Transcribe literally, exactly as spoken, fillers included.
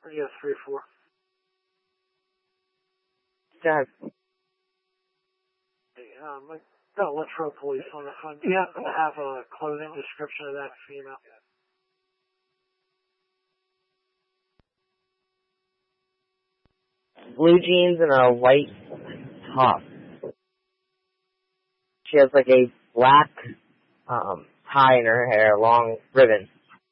Yeah, three four. Jack. Um, I got Latrobe Police on the phone. Do you happen to have a clothing description of that female? Blue jeans and a white top. She has like a black um, tie in her hair, long ribbon.